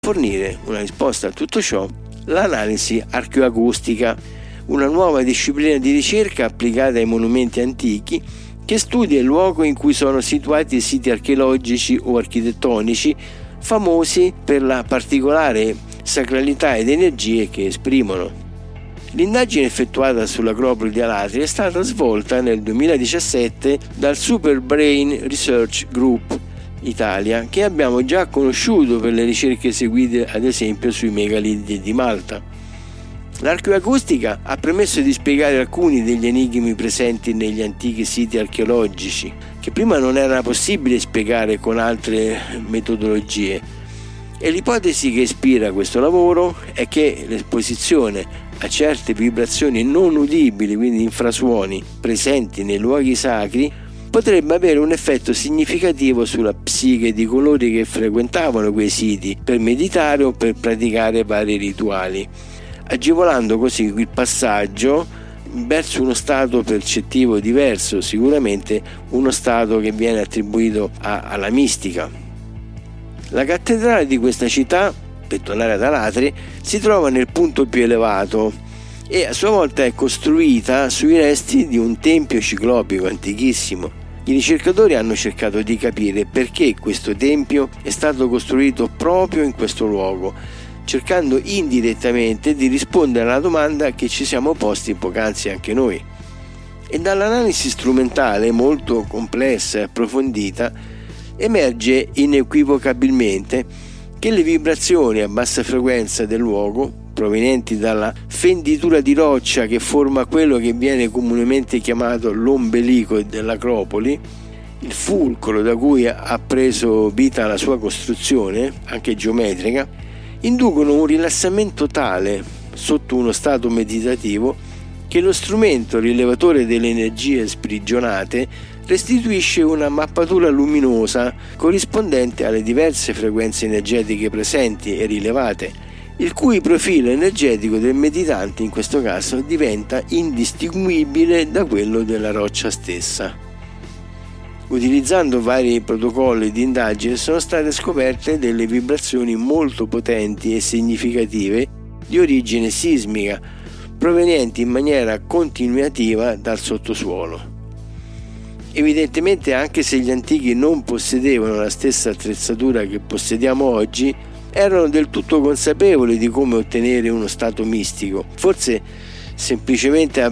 fornire una risposta a tutto ciò l'analisi archeoacustica, una nuova disciplina di ricerca applicata ai monumenti antichi che studia il luogo in cui sono situati i siti archeologici o architettonici famosi per la particolare sacralità ed energie che esprimono. L'indagine effettuata sull'Acropoli di Alatri è stata svolta nel 2017 dal Super Brain Research Group Italia, che abbiamo già conosciuto per le ricerche eseguite ad esempio sui megaliti di Malta. L'archeoacustica ha permesso di spiegare alcuni degli enigmi presenti negli antichi siti archeologici, che prima non era possibile spiegare con altre metodologie. E l'ipotesi che ispira questo lavoro è che l'esposizione a certe vibrazioni non udibili, quindi infrasuoni, presenti nei luoghi sacri, potrebbe avere un effetto significativo sulla psiche di coloro che frequentavano quei siti per meditare o per praticare vari rituali, agevolando così il passaggio verso uno stato percettivo diverso, sicuramente uno stato che viene attribuito alla mistica. La cattedrale di questa città, per tornare ad Alatri, si trova nel punto più elevato e a sua volta è costruita sui resti di un tempio ciclopico antichissimo. I ricercatori hanno cercato di capire perché questo tempio è stato costruito proprio in questo luogo, cercando indirettamente di rispondere alla domanda che ci siamo posti poc'anzi anche noi. E dall'analisi strumentale molto complessa e approfondita emerge inequivocabilmente che le vibrazioni a bassa frequenza del luogo, provenienti dalla fenditura di roccia che forma quello che viene comunemente chiamato l'ombelico dell'Acropoli, il fulcro da cui ha preso vita la sua costruzione, anche geometrica, inducono un rilassamento tale sotto uno stato meditativo che lo strumento rilevatore delle energie sprigionate restituisce una mappatura luminosa corrispondente alle diverse frequenze energetiche presenti e rilevate, il cui profilo energetico del meditante in questo caso diventa indistinguibile da quello della roccia stessa. Utilizzando vari protocolli di indagine sono state scoperte delle vibrazioni molto potenti e significative di origine sismica, provenienti in maniera continuativa dal sottosuolo. Evidentemente, anche se gli antichi non possedevano la stessa attrezzatura che possediamo oggi, erano del tutto consapevoli di come ottenere uno stato mistico, forse semplicemente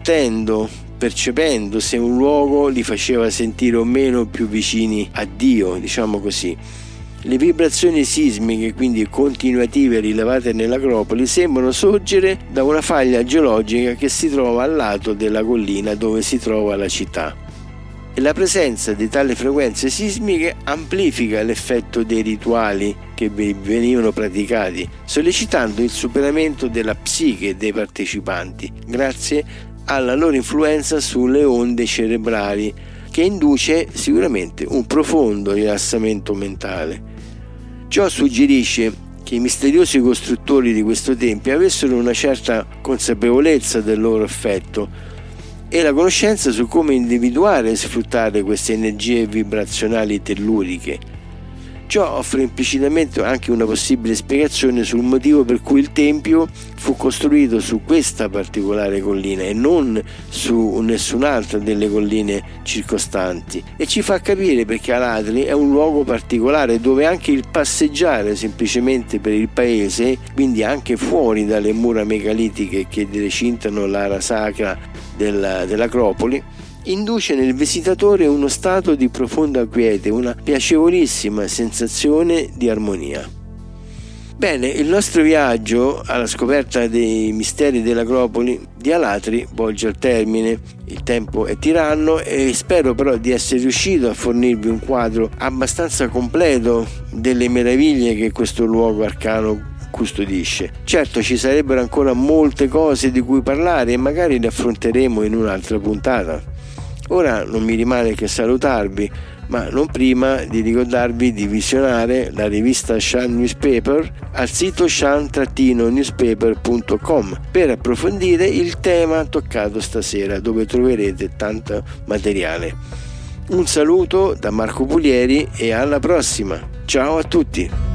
percependo se un luogo li faceva sentire o meno più vicini a Dio, diciamo così. Le vibrazioni sismiche, quindi continuative, rilevate nell'Acropoli, sembrano sorgere da una faglia geologica che si trova al lato della collina dove si trova la città. E la presenza di tali frequenze sismiche amplifica l'effetto dei rituali che venivano praticati, sollecitando il superamento della psiche dei partecipanti, grazie alla loro influenza sulle onde cerebrali, che induce sicuramente un profondo rilassamento mentale. Ciò suggerisce che i misteriosi costruttori di questo tempio avessero una certa consapevolezza del loro effetto e la conoscenza su come individuare e sfruttare queste energie vibrazionali telluriche. Ciò offre implicitamente anche una possibile spiegazione sul motivo per cui il tempio fu costruito su questa particolare collina e non su nessun'altra delle colline circostanti, e ci fa capire perché Alatri è un luogo particolare dove anche il passeggiare semplicemente per il paese, quindi anche fuori dalle mura megalitiche che recintano l'area sacra dell'Acropoli, induce nel visitatore uno stato di profonda quiete, una piacevolissima sensazione di armonia. Bene, il nostro viaggio alla scoperta dei misteri dell'Acropoli di Alatri volge al termine. Il tempo è tiranno e spero però di essere riuscito a fornirvi un quadro abbastanza completo delle meraviglie che questo luogo arcano custodisce. Certo, ci sarebbero ancora molte cose di cui parlare e magari le affronteremo in un'altra puntata. Ora non mi rimane che salutarvi, ma non prima di ricordarvi di visionare la rivista Shan Newspaper al sito shan-newspaper.com per approfondire il tema toccato stasera, dove troverete tanto materiale. Un saluto da Marco Pulieri e alla prossima. Ciao a tutti!